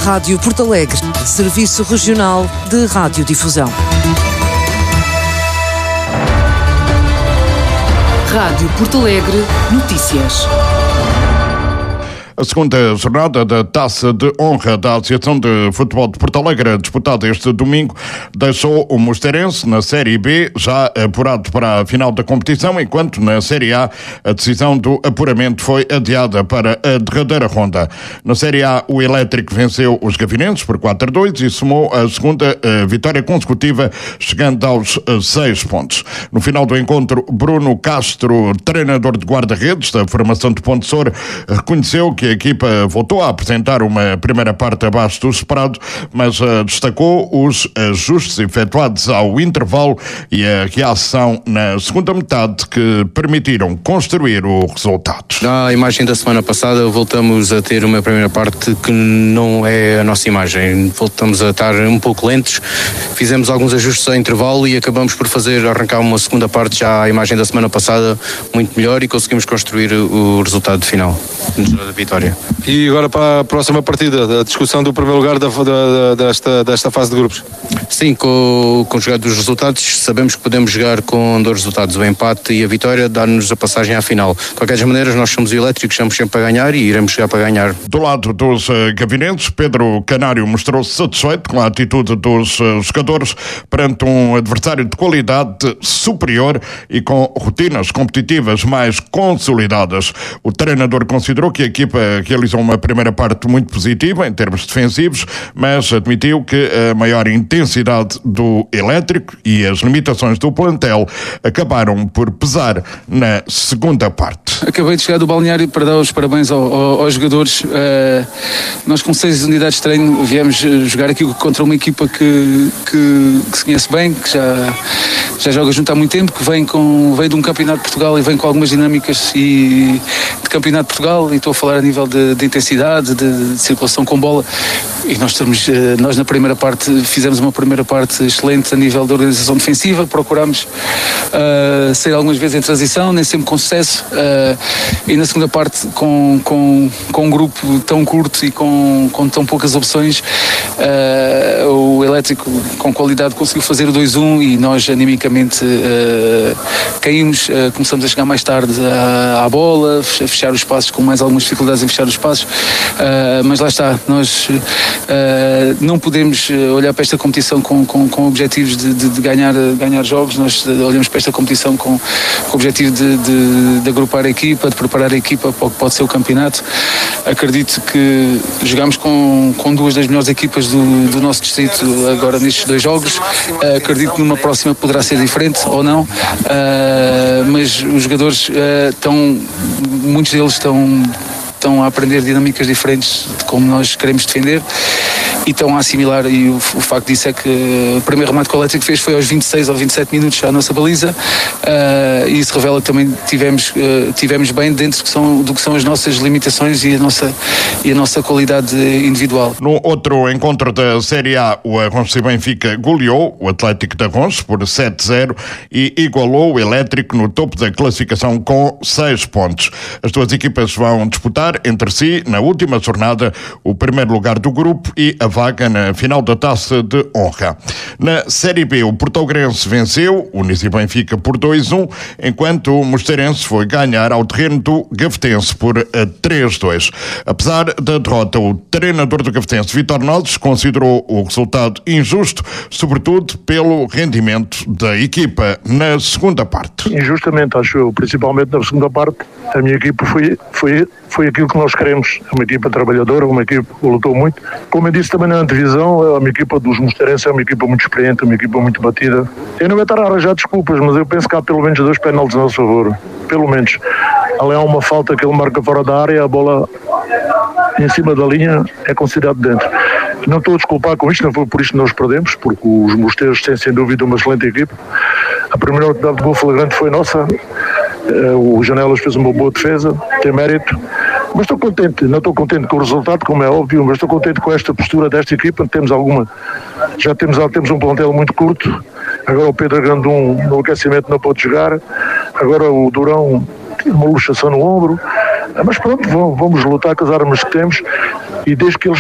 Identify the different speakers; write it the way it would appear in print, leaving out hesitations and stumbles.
Speaker 1: Rádio Porto Alegre, Serviço Regional de Radiodifusão. Rádio Porto Alegre, notícias.
Speaker 2: A segunda jornada da Taça de Honra da Associação de Futebol de Porto Alegre, disputada este domingo, deixou o Mosteirense na Série B já apurado para a final da competição, enquanto na Série A a decisão do apuramento foi adiada para a derradeira ronda. Na Série A, o Elétrico venceu os Gavinenses por 4-2 e somou a segunda vitória consecutiva, chegando aos 6 pontos. No final do encontro, Bruno Castro, treinador de guarda-redes da formação de Pontessor, reconheceu que a equipa voltou a apresentar uma primeira parte abaixo do esperado, mas destacou os ajustes efetuados ao intervalo e a reação na segunda metade que permitiram construir o resultado.
Speaker 3: Na imagem da semana passada voltamos a ter uma primeira parte que não é a nossa imagem. Voltamos a estar um pouco lentos, fizemos alguns ajustes ao intervalo e acabamos por arrancar uma segunda parte já à imagem da semana passada muito melhor e conseguimos construir o resultado final da vitória.
Speaker 4: E agora para a próxima partida, a discussão do primeiro lugar desta fase de grupos?
Speaker 3: Sim, com o jogar dos resultados, sabemos que podemos jogar com 2 resultados, o empate e a vitória, dar-nos a passagem à final. De qualquer maneira, nós somos elétricos, estamos sempre para ganhar e iremos jogar para ganhar.
Speaker 2: Do lado dos Gavinenses, Pedro Canário mostrou-se satisfeito com a atitude dos jogadores perante um adversário de qualidade superior e com rotinas competitivas mais consolidadas. O treinador considerou que a equipa realizou uma primeira parte muito positiva em termos defensivos, mas admitiu que a maior intensidade do Elétrico e as limitações do plantel acabaram por pesar na segunda parte.
Speaker 5: Acabei de chegar do balneário para dar os parabéns aos jogadores. Nós com 6 unidades de treino viemos jogar aqui contra uma equipa que se conhece bem, que já joga junto há muito tempo, que veio de um campeonato de Portugal e vem com algumas dinâmicas de campeonato de Portugal, e estou a falar a nível de intensidade, de circulação com bola, e nós na primeira parte fizemos uma primeira parte excelente a nível da organização defensiva, procurámos sair algumas vezes em transição, nem sempre com sucesso, e na segunda parte com um grupo tão curto e com tão poucas opções, o Elétrico com qualidade conseguiu fazer o 2-1 e nós animicamente caímos, começamos a chegar mais tarde à bola, a fechar os passos com mais algumas dificuldades em fechar os passos, mas lá está, nós não podemos olhar para esta competição com objetivos de ganhar jogos. Nós olhamos para esta competição com o objetivo de agrupar a equipa, de preparar a equipa para o que pode ser o campeonato. Acredito que jogamos com 2 das melhores equipas do nosso distrito agora nestes 2 jogos. Acredito que numa próxima poderá ser diferente ou não, mas os jogadores muitos deles estão a aprender dinâmicas diferentes de como nós queremos defender e estão a assimilar, e o facto disso é que o primeiro remate que o Elétrico fez foi aos 26 ou 27 minutos à nossa baliza, e isso revela que também tivemos bem dentro do que são as nossas limitações e a nossa qualidade individual.
Speaker 2: No outro encontro da Série A, o Arronches e Benfica goleou o Atlético de Arronches por 7-0 e igualou o Elétrico no topo da classificação com 6 pontos. As 2 equipas vão disputar entre si, na última jornada, o primeiro lugar do grupo e a vaga na final da Taça de Honra. Na Série B, o Portogrense venceu o Unis e Benfica por 2-1, enquanto o Mosteirense foi ganhar ao terreno do Gavetense por 3-2. Apesar da derrota, o treinador do Gavetense, Vítor Nozes, considerou o resultado injusto, sobretudo pelo rendimento da equipa na segunda parte.
Speaker 6: Injustamente, acho eu, principalmente na segunda parte, a minha equipa foi aquilo que nós queremos, uma equipa trabalhadora, uma equipa que lutou muito. Como eu disse também na antevisão, a minha equipa dos Mosteirenses é uma equipa muito experiente, uma equipa muito batida. Eu não vou estar a arranjar desculpas, mas eu penso que há pelo menos 2 penaltis a nosso favor, pelo menos. Ali há uma falta que ele marca fora da área, a bola em cima da linha é considerado dentro. Não estou a desculpar com isto, não foi por isto que nós perdemos, porque os Mosteiros têm sem dúvida uma excelente equipa. A primeira oportunidade de gol flagrante foi nossa, o Janelas fez uma boa defesa, tem mérito. Mas estou contente, não estou contente com o resultado, como é óbvio, mas estou contente com esta postura desta equipa. Já temos um plantel muito curto. Agora o Pedro Grandum no aquecimento não pode jogar. Agora o Durão tem uma luxação no ombro. Mas pronto, vamos lutar com as armas que temos, e desde que eles